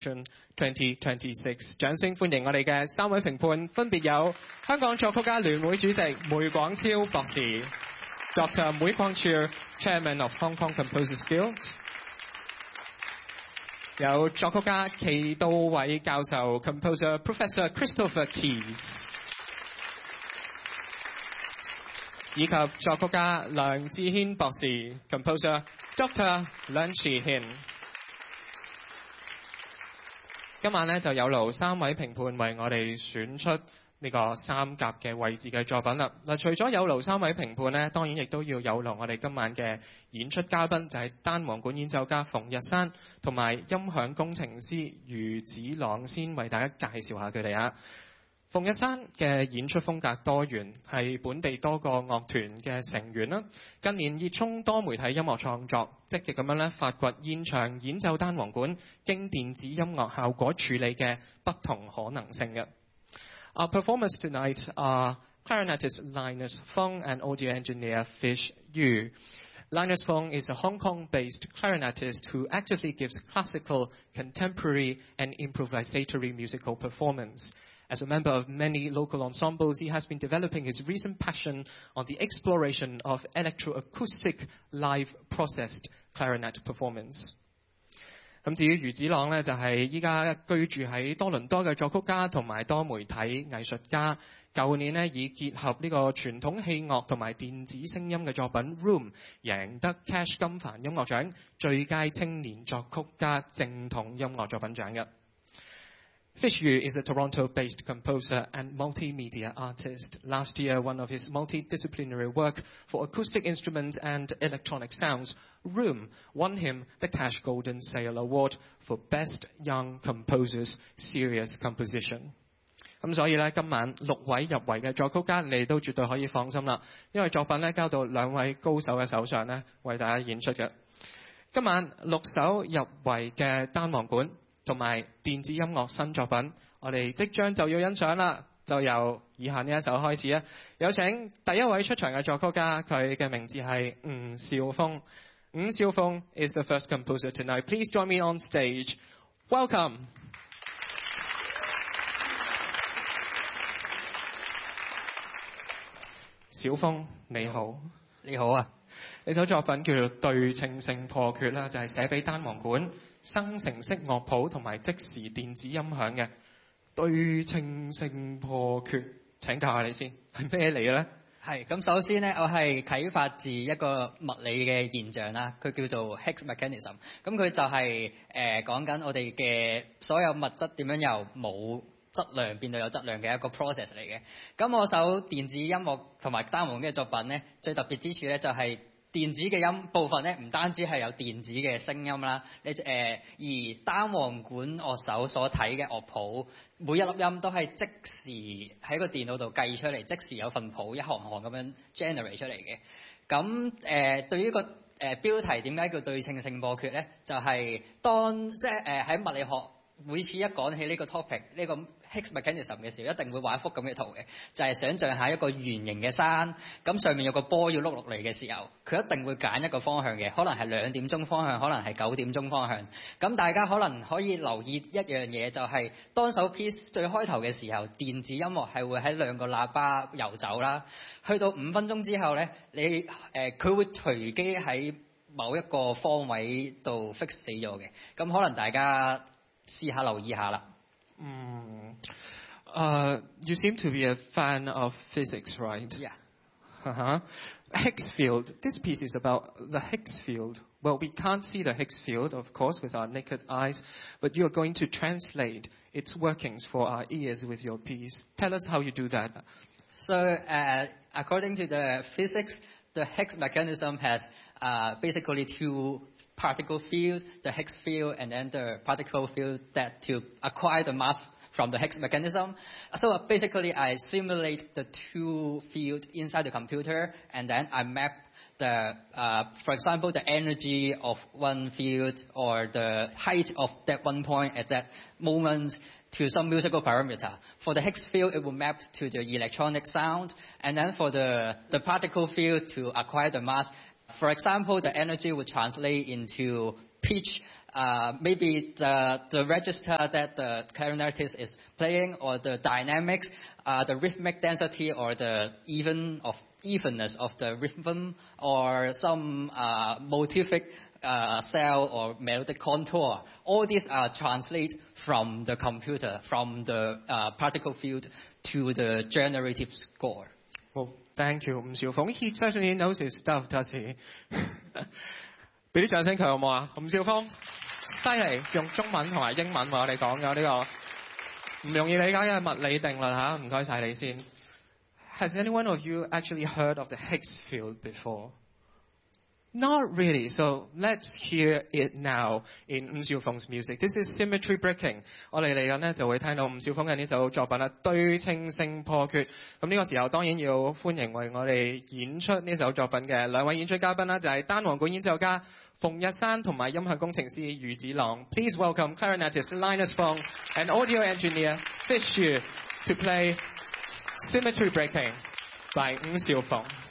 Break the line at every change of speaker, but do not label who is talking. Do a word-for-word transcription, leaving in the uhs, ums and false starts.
twenty twenty-six， 掌聲歡迎我哋嘅三位評判，分別有香港作曲家聯會主席梅廣超博士 ，Doctor 梅廣超 ，Chairman of Hong Kong Composers Guild， 有作曲家祁道偉教授 ，Composer Professor Christopher Keys， 以及作曲家梁志軒博士 ，Composer Doctor 梁志軒。今晚咧就有勞三位評判為我哋選出呢個三甲嘅位置嘅作品啦。嗱，除咗有勞三位評判咧，當然亦都要有勞我哋今晚嘅演出嘉賓，就係單簧管演奏家馮日珊同埋音響工程師余子朗，先為大家介紹下佢哋啊。馮日珊嘅演出風格多元，係本地多個樂團嘅成員啦。近年熱衷多媒體音樂創作，積極咁樣咧發掘現場演奏單簧管經電子音樂效果處理嘅不同可能性嘅。Our performers tonight are clarinetist Linus Fung and audio engineer Fish Yu. Linus Fung is a Hong Kong-based clarinetist who actively gives classical, contemporary, and improvisatory musical performance. As a member of many local ensembles, he has been developing his recent passion on the exploration of electroacoustic live processed clarinet performance. 咁至於余子朗咧，就係依家居住喺多倫多嘅作曲家同埋多媒體藝術家。舊年咧以結合呢個傳統器樂同埋電子聲音嘅作品《Room》，贏得 Cash 金帆音樂獎最佳青年作曲家正統音樂作品獎嘅。Fish Yu is a Toronto-based composer and multimedia artist. Last year, one of his multidisciplinary work for acoustic instruments and electronic sounds, Room, won him the Cash Golden Sale Award for Best Young Composers Serious Composition. 咁所以咧，今晚六位入圍嘅作曲家，你都絕對可以放心啦，因為作品咧交到兩位高手嘅手上咧，為大家演出嘅。今晚六首入圍嘅單簧管同埋電子音樂新作品，我哋即將就要欣賞啦，就由以下呢一首開始啊！有請第一位出場嘅作曲家，佢嘅名字係吳少峰。吳少峰 is the first composer tonight. Please join me on stage. Welcome. 小峰你好，
你好啊！
呢首作品叫做《對稱性破缺》啦，就係寫俾單簧管、生成式樂譜同埋即時電子音響嘅對稱性破缺。請教下你先，係咩嚟嘅咧？
係咁，首先咧，我係啟發自一個物理嘅現象啦，佢叫做 Higgs mechanism。咁佢就係誒講緊我哋嘅所有物質點樣由冇質量變到有質量嘅一個 process 嚟嘅。咁我首電子音樂同埋單簧嘅作品咧，最特別之處咧就係電子嘅音部分咧，唔單止係有電子嘅聲音啦，你誒、呃、而單簧管樂手所睇嘅樂譜，每一粒音都係即時喺個電腦度計出嚟，即時有份譜一行行咁樣 generate 出嚟嘅。咁誒、呃、對於個誒、呃、標題點解叫對稱性破缺咧？就係、是、當即係誒喺物理學。每次一講起呢個 topic 呢個 Higgs mechanism 嘅時候，一定會畫一幅咁嘅圖嘅，就係、是、想像下一個圓形嘅山，咁上面有個波要碌落嚟嘅時候，佢一定會揀一個方向嘅，可能係兩點鐘方向，可能係九點鐘方向。咁大家可能可以留意一樣嘢，就係、是、當首 piece 最開頭嘅時候，電子音樂係會喺兩個喇叭遊走啦，去到五分鐘之後咧，你誒佢、呃、會隨機喺某一個方位度 fix 死咗嘅，咁可能大家試下留意下啦。
嗯、uh, You seem to be a fan of physics, right?
Yeah.
Uh-huh. Higgs field. This piece is about the Higgs field. Well, we can't see the Higgs field, of course, with our naked eyes, but you are going to translate its workings for our ears with your piece. Tell us how you do that.
So, uh, according to the physics, the Higgs mechanism has uh, basically two particle field, the Higgs field, and then the particle field that to acquire the mass from the Higgs mechanism. So basically I simulate the two fields inside the computer, and then I map the, uh, for example, the energy of one field or the height of that one point at that moment to some musical parameter. For the Higgs field, it will map to the electronic sound, and then for the, the particle field to acquire the mass, for example, the energy would translate into pitch uh, maybe the, the register that the clarinetist is playing, or the dynamics, uh, the rhythmic density, or the even of evenness of the rhythm, or some uh, motivic uh, cell or melodic contour. All these are translated from the computer, from the uh, particle field to the generative score.
Well, thank you, 吳兆峰。He certainly knows his stuff, does he? 俾啲掌聲佢好唔好啊？吳兆峰，犀利，用中文同埋英文為我哋講咗呢個唔容易理解嘅物理定律嚇，唔該晒你先。Has anyone of you actually heard of the Higgs field before? Not really. So let's hear it now in 吳兆峰 's music. This is Symmetry Breaking. 我哋嚟緊咧就會聽到吳兆峰嘅呢首作品啦，對稱性破缺。咁呢個時候當然要歡迎為我哋演出呢首作品嘅兩位演出嘉賓啦，就係單簧管演奏家馮日山同埋音響工程師余子朗。Please welcome clarinetist Linus Fong and audio engineer Fish Xu to play Symmetry Breaking by 吳兆峰。